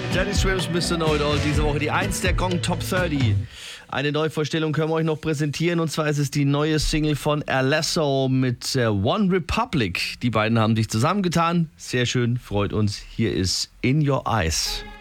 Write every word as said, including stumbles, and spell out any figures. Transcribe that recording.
Daddy Shrimps, Mister Know-It-All, diese Woche die eins der Gong Top dreißig. Eine Neuvorstellung können wir euch noch präsentieren, und zwar ist es die neue Single von Alesso mit äh, One Republic. Die beiden haben sich zusammengetan. Sehr schön, freut uns. Hier ist In Your Eyes.